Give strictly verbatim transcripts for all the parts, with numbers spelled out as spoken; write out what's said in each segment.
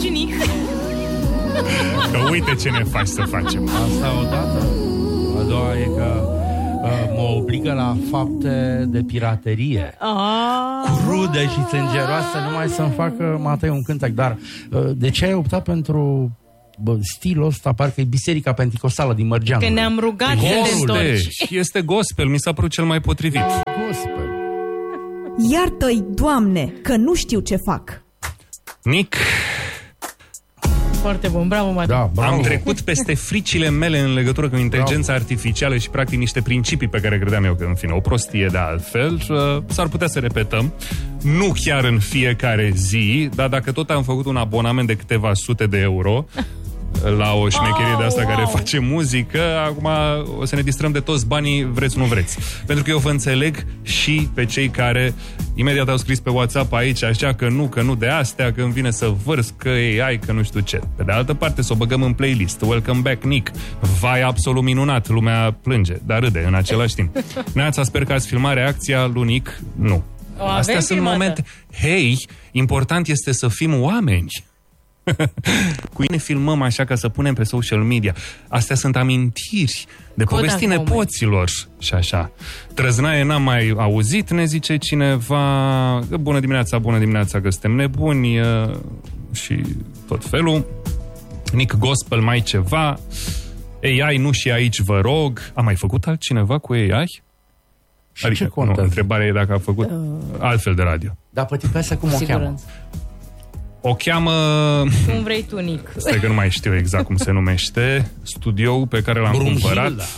Că uite ce ne faci să facem. Asta odată. A doua e că uh, mă obligă la fapte de piraterie. Ah. Crude și sângeroase, numai să-mi facă Matei un cântec. Dar uh, de ce ai optat pentru bă, stilul ăsta? Parcă e Biserica Penticostală din Mărgeanu. Că ne-am rugat să te întorci. Este gospel, mi s-a părut cel mai potrivit. Gospel. Iartă-i, Doamne, că nu știu ce fac. Nic, foarte bun, bravo, Matei. Da, bravo. am trecut peste fricile mele în legătură cu inteligența bravo. artificială și practic niște principii pe care credeam eu că, în fine, o prostie de altfel. S-ar putea să repetăm, nu chiar în fiecare zi, dar dacă tot am făcut un abonament de câteva sute de euro la o șmecherie oh, de asta wow. care face muzică, acum o să ne distrăm de toți banii, vreți nu vreți. Pentru că eu vă înțeleg și pe cei care imediat au scris pe WhatsApp aici, așa că nu, că nu de astea, că îmi vine să vărs, că e ai, că nu știu ce. Pe de altă parte, să o băgăm în playlist. Welcome back, Nic. Vai, absolut minunat. Lumea plânge, dar râde în același timp. Neața, sper că ați filmat reacția lui Nic. Nu. O Astea sunt filmată. momente. Hei, important este să fim oameni. Cu ne filmăm așa ca să punem pe social media. Astea sunt amintiri de povesti nepoților și așa. Trăznaie n-am mai auzit, ne zice cineva. Bună dimineața, bună dimineața, că suntem nebuni și tot felul. Nic gospel, mai ceva. A I, nu și aici, vă rog. A mai făcut altcineva cu A I? Și adică, ce contează? Nu, întrebarea e dacă a făcut uh, altfel de radio. Dar pe tipesa cum o cheamă? O cheamă... Cum vrei tu, Nic. Stai că nu mai știu exact cum se numește studioul pe care l-am Brunhilda. cumpărat.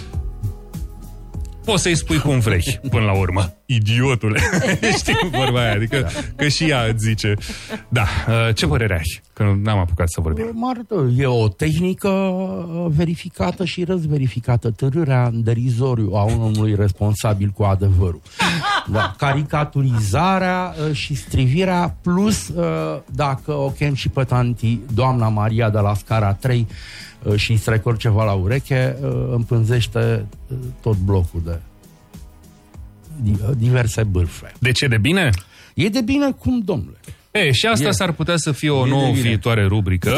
Poți să-i spui cum vrei, până la urmă. Idiotule. Știi vorba aia, adică da. Că și ea îți zice. Da, ce părere ai? Că n-am apucat să vorbim. Martă, e o tehnică verificată și răzverificată. Târârea în derizoriu a unui responsabil cu adevărul. Da, caricaturizarea și strivirea, plus dacă o chem și pe tanti doamna Maria de la scara trei și îi strecor ceva la ureche, împânzește tot blocul de diverse bârfe. De ce de bine? E de bine cum, domnule. E, și asta e. S-ar putea să fie o e nouă viitoare rubrică.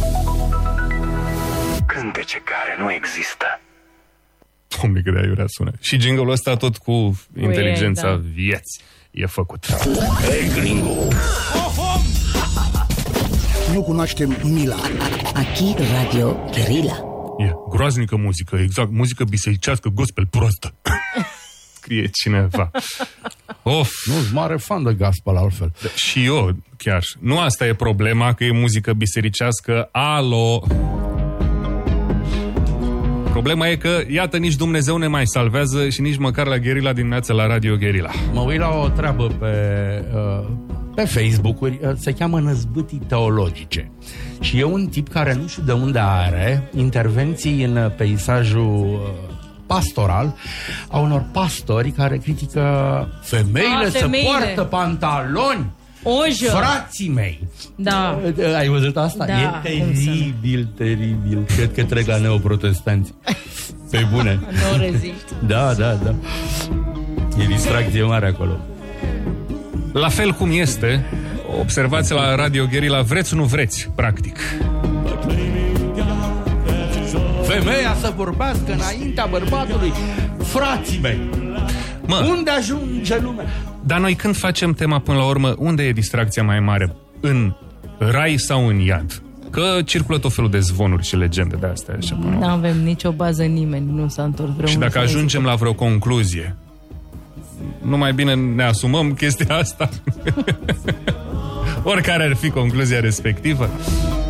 Cântece care nu există. Dom'le, cât de aiurea sună. Și jingle-ul ăsta tot cu inteligența e, da. vieții e făcut. Hey, gringo! Nu cunoaștem mila. Aquí Radio Guerilla. E groaznică muzică, exact, muzică bisericească, gospel prostă. Scrie cineva. Of. Nu-s mare fan de gospel altfel. Și eu, chiar. Nu asta e problema, că e muzică bisericească. Alo! Problema e că, iată, nici Dumnezeu ne mai salvează și nici măcar la Guerilla dimineața la Radio Guerilla. Mă uit la o treabă pe, pe Facebook-uri, se cheamă Năzbâtii teologice. Și e un tip care nu știu de unde are intervenții în peisajul pastoral a unor pastori care critică femeile, A, femeile. să poartă pantaloni. Ojă. Frații mei. Da. Ai văzut asta? Da, e teribil, teribil. Cred că trec la neoprotestanți. Pe bune. Nu rezist. Da, da, da. E distracție mare acolo. La fel cum este, observați la Radio Guerilla, vreți nu vreți, practic. Femeia să vorbească înaintea bărbatului. Frații mei, mă, unde ajunge lumea? Dar noi când facem tema până la urmă, unde e distracția mai mare? În rai sau în iad? Că circulă tot felul de zvonuri și legende de astea. Așa, nu avem nicio bază, nimeni nu s-a întors vreunul. Și dacă ajungem la vreo concluzie, nu mai bine ne asumăm chestia asta? Oricare ar fi concluzia respectivă.